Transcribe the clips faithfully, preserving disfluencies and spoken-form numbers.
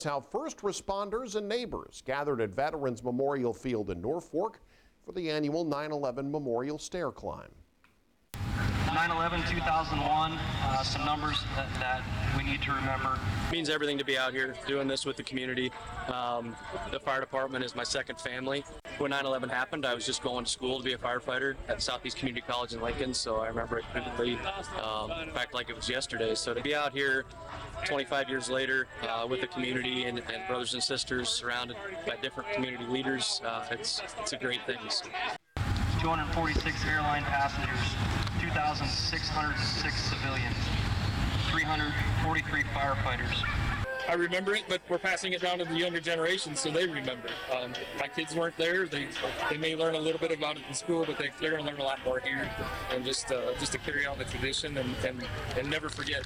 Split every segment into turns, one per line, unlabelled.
How first responders and neighbors gathered at Veterans Memorial Field in Norfolk for the annual nine eleven Memorial Stair Climb.
nine eleven two thousand one, uh, some numbers that, that we need to remember.
It means everything to be out here doing this with the community. Um, the fire department is my second family. When nine eleven happened, I was just going to school to be a firefighter at Southeast Community College in Lincoln, so I remember it vividly, um, in fact, like it was yesterday. So to be out here twenty-five years later uh, with the community and, and brothers and sisters surrounded by different community leaders, uh, it's, it's a great thing.
two hundred forty-six airline passengers, two thousand six hundred six civilians, three hundred forty-three firefighters.
I remember it, but we're passing it down to the younger generation so they remember. Um, my kids weren't there. They they may learn a little bit about it in school, but they, they're going to learn a lot more here. And just uh, just to carry on the tradition and, and, and never forget.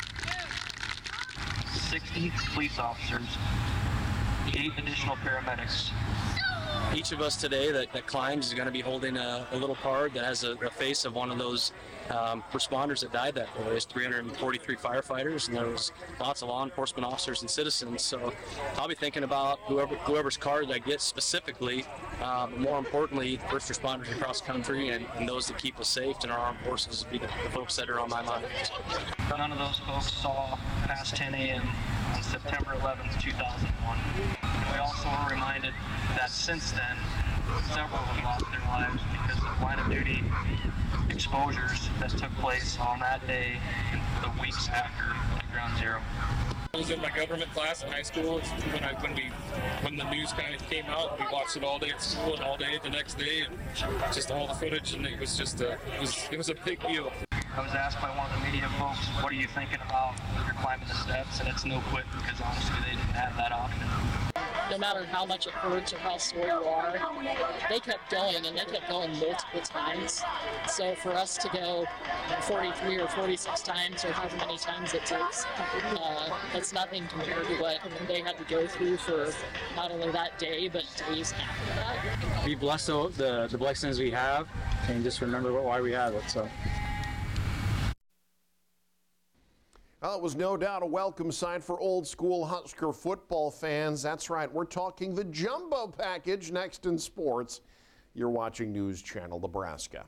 sixty police officers, eight additional paramedics.
Each of us today that, that climbs is going to be holding a, a little card that has a, a face of one of those um, responders that died that day. There's three hundred forty-three firefighters, and there was lots of law enforcement officers and citizens. So I'll be thinking about whoever whoever's card I get specifically, uh, but more importantly, first responders across the country and, and those that keep us safe in our armed forces will be the, the folks that are on my mind.
None of those folks saw past ten a m on September eleventh two thousand one. We also were reminded that since then, several have lost their lives because of line of duty exposures that took place on that day and the weeks after Ground Zero.
I was in my government class in high school when I when we when the news kind of came out. We watched it all day at school and all day the next day, and just all the footage, and it was just a it was it was a big deal.
I was asked by one of the media folks, "What are you thinking about when you're climbing the steps?" And it's no quit because honestly, they didn't have that option.
No matter how much it hurts or how sore you are, they kept going, and they kept going multiple times. So for us to go forty-three or forty-six times, or however many times it takes, uh, that's nothing compared to what they had to go through for not only that day, but days after that.
Be blessed with the, the blessings we have, and just remember what, why we have it. So.
Well, it was no doubt a welcome sight for old school Husker football fans. That's right, we're talking the jumbo package next in sports. You're watching News Channel Nebraska.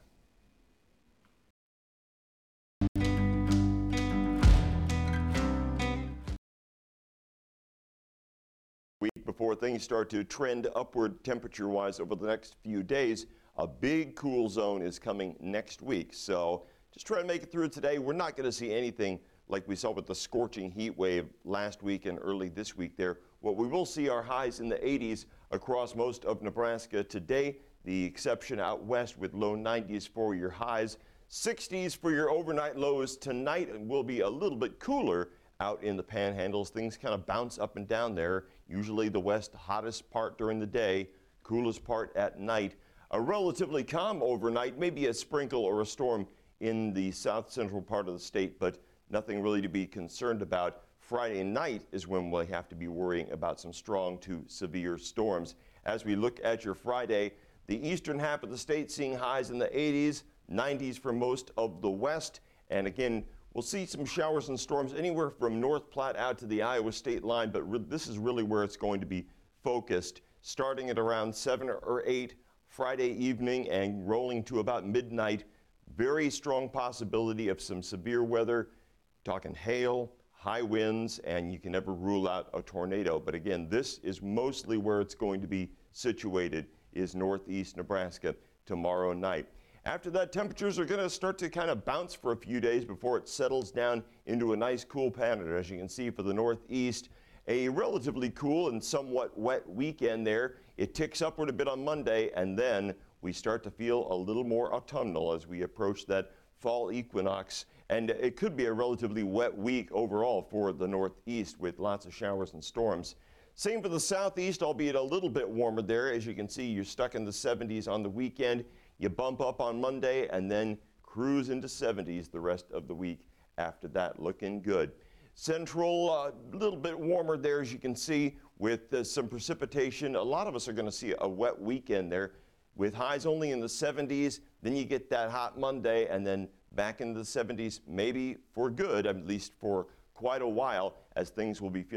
Week before things start to trend upward temperature-wise over the next few days, a big cool zone is coming next week. So just try to make it through today. We're not going to see anything like we saw with the scorching heat wave last week and early this week there. What we will see are highs in the eighties across most of Nebraska today, the exception out west with low nineties for your highs. sixties for your overnight lows tonight, and will be a little bit cooler out in the panhandles. Things kind of bounce up and down there. Usually the west hottest part during the day, coolest part at night. A relatively calm overnight, maybe a sprinkle or a storm in the south central part of the state, but nothing really to be concerned about. Friday night is when we'll have to be worrying about some strong to severe storms. As we look at your Friday, the eastern half of the state seeing highs in the eighties, nineties for most of the west. And again, we'll see some showers and storms anywhere from North Platte out to the Iowa state line, but this is really where it's going to be focused, starting at around seven or eight Friday evening and rolling to about midnight. Very strong possibility of some severe weather. Talking hail, high winds, and you can never rule out a tornado. But again, this is mostly where it's going to be situated, is northeast Nebraska tomorrow night. After that, temperatures are going to start to kind of bounce for a few days before it settles down into a nice cool pattern. As you can see for the northeast, a relatively cool and somewhat wet weekend there. It ticks upward a bit on Monday, and then we start to feel a little more autumnal as we approach that fall equinox. And it could be a relatively wet week overall for the northeast with lots of showers and storms. Same for the southeast, albeit a little bit warmer there. As you can see, you're stuck in the seventies on the weekend. You bump up on Monday and then cruise into seventies the rest of the week after that. Looking good. Central, a uh, little bit warmer there, as you can see, with uh, some precipitation. A lot of us are going to see a wet weekend there with highs only in the seventies. Then you get that hot Monday and then back into the seventies, maybe for good, at least for quite a while, as things will be feeling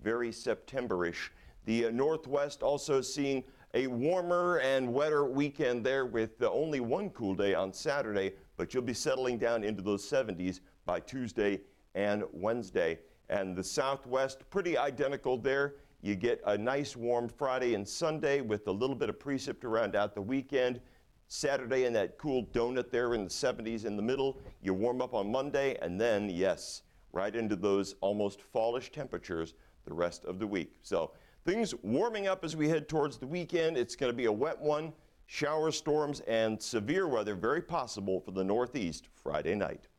very September-ish. The uh, Northwest also seeing a warmer and wetter weekend there with uh, only one cool day on Saturday, but you'll be settling down into those seventies by Tuesday and Wednesday. And the Southwest, pretty identical there. You get a nice warm Friday and Sunday with a little bit of precip to round out the weekend. Saturday and that cool donut there in the seventies in the middle. You warm up on Monday, and then, yes, right into those almost fallish temperatures the rest of the week. So things warming up as we head towards the weekend. It's going to be a wet one. Shower storms and severe weather very possible for the Northeast Friday night.